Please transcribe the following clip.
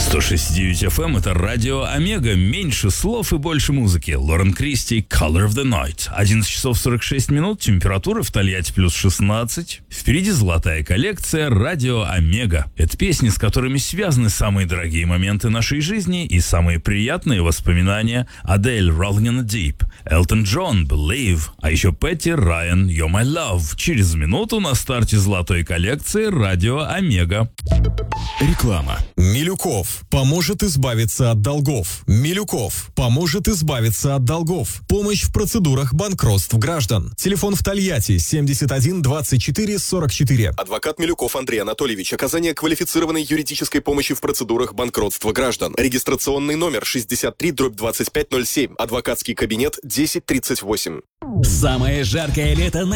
106.9 FM — это радио Омега. Меньше слов и больше музыки. Лорен Кристи, Color of the Night. 11 часов 46 минут. Температура в Тольятти плюс 16. Впереди золотая коллекция радио Омега. Это песни, с которыми связаны самые дорогие моменты нашей жизни и самые приятные воспоминания. Адель, Rolling in the Deep. Элтон Джон, Believe. А еще Петти Райан, You're My Love. Через минуту на старте золотой коллекции радио Омега. Реклама. Милюков поможет избавиться от долгов. Милюков поможет избавиться от долгов. Помощь в процедурах банкротств граждан. Телефон в Тольятти 71 24 44. Адвокат Милюков Андрей Анатольевич. Оказание квалифицированной юридической помощи в процедурах банкротства граждан. Регистрационный номер 63/2507. Адвокатский кабинет 1038. Самое жаркое лето на